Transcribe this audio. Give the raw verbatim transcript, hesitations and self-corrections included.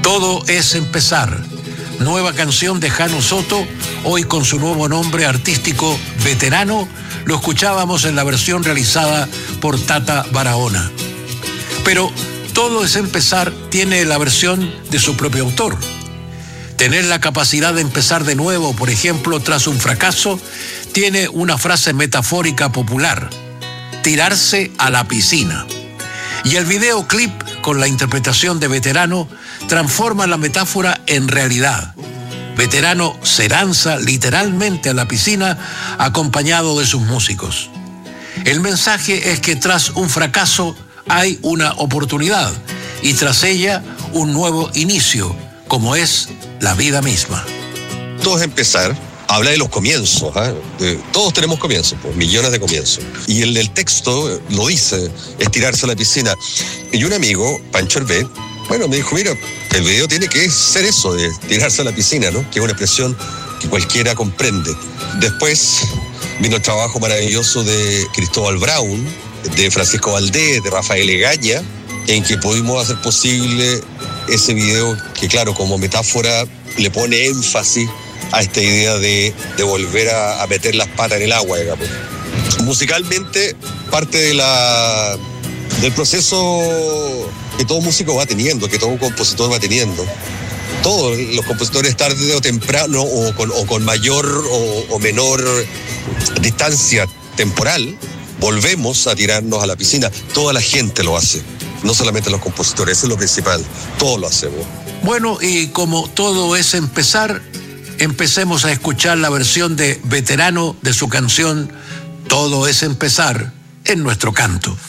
Todo es empezar. Nueva canción de Jano Soto, hoy con su nuevo nombre artístico Veterano. Lo escuchábamos en la versión realizada por Tata Barahona. Pero Todo es empezar tiene la versión de su propio autor. Tener la capacidad de empezar de nuevo, por ejemplo, tras un fracaso, tiene una frase metafórica popular: tirarse a la piscina. Y el videoclip, con la interpretación de Veterano, transforma la metáfora en realidad. Veterano se lanza literalmente a la piscina acompañado de sus músicos. El mensaje es que tras un fracaso hay una oportunidad y tras ella un nuevo inicio, como es la vida misma. Todo es empezar. Habla de los comienzos, ¿eh? de, todos tenemos comienzos, pues, millones de comienzos. Y el del texto lo dice, es tirarse a la piscina. Y un amigo, Pancho Hervé, bueno, me dijo, mira, el video tiene que ser eso, de tirarse a la piscina, ¿no? Que es una expresión que cualquiera comprende. Después vino el trabajo maravilloso de Cristóbal Brown, de Francisco Valdés, de Rafael Egaña, en que pudimos hacer posible ese video que, claro, como metáfora le pone énfasis a esta idea de, de volver a, a meter las patas en el agua, digamos. Musicalmente, parte de la, del proceso que todo músico va teniendo, que todo compositor va teniendo. Todos los compositores, tarde o temprano, o con, o con mayor o, o menor distancia temporal, volvemos a tirarnos a la piscina. Toda la gente lo hace, no solamente los compositores, eso es lo principal. Todos lo hacemos. Bueno, y como todo es empezar, empecemos a escuchar la versión de Veterano de su canción Todo es empezar en nuestro canto.